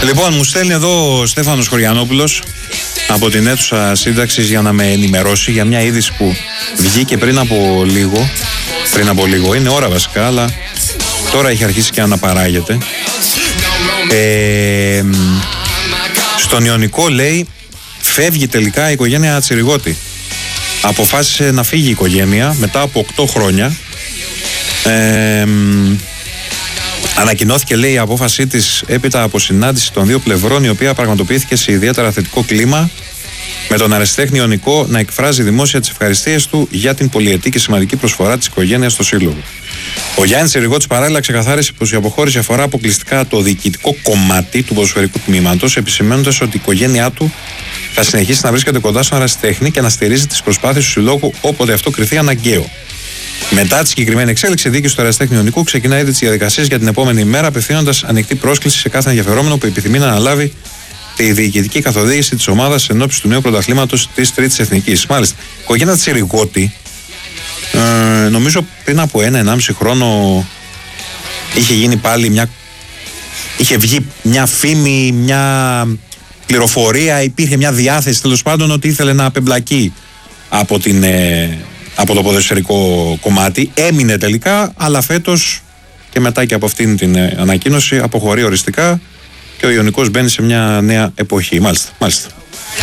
Λοιπόν, μου στέλνει εδώ ο Στέφανος Χωριανόπουλος από την αίθουσα σύνταξης για να με ενημερώσει για μια είδηση που βγήκε πριν από λίγο. Είναι ώρα βασικά, αλλά τώρα έχει αρχίσει και αναπαράγεται. Στον Ιωνικό, λέει, φεύγει τελικά η οικογένεια Τσιριγώτη. Αποφάσισε να φύγει η οικογένεια μετά από 8 χρόνια. Ανακοινώθηκε, λέει, η απόφασή της έπειτα από συνάντηση των δύο πλευρών, η οποία πραγματοποιήθηκε σε ιδιαίτερα θετικό κλίμα, με τον αεραστέχνη Ιωνικό να εκφράζει δημόσια τις ευχαριστίες του για την πολυετή και σημαντική προσφορά της οικογένειας στο Σύλλογο. Ο Γιάννης Τσιριγώτης παράλληλα ξεκαθάρισε πως η αποχώρηση αφορά αποκλειστικά το διοικητικό κομμάτι του ποδοσφαιρικού τμήματος, επισημαίνοντας ότι η οικογένειά του θα συνεχίσει να βρίσκεται κοντά στον αεραστέχνη και να στηρίζει τις προσπάθειες του Συλλόγου όποτε αυτό κριθεί αναγκαίο. Μετά τη συγκεκριμένη εξέλιξη, η διοίκηση του αεραστέχνη Ιωνικού ξεκινά ήδη τις διαδικασίες για την επόμενη ημέρα, απευθύνοντας ανοιχτή πρόσκληση σε κάθε ενδιαφερόμενο που επιθυμεί να αναλάβει τη διοικητική καθοδήγηση της ομάδας εν ώψη του νέου πρωταθλήματος της Τρίτης Εθνικής. Μάλιστα, η οικογένεια Τσιριγώτη, νομίζω πριν από 1-1,5 χρόνο είχε γίνει πάλι είχε βγει μια φήμη, μια πληροφορία, υπήρχε μια διάθεση τέλος πάντων ότι ήθελε να απεμπλακεί από το ποδοσφαιρικό κομμάτι. Έμεινε τελικά, αλλά φέτος και μετά και από αυτήν την ανακοίνωση αποχωρεί οριστικά και ο Ιωνικός μπαίνει σε μια νέα εποχή. Μάλιστα.